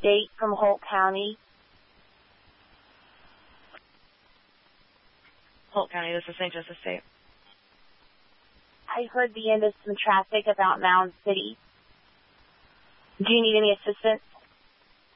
State from Holt County. Holt County, this is St. Joseph State. I heard the end of some traffic about Mound City. Do you need any assistance?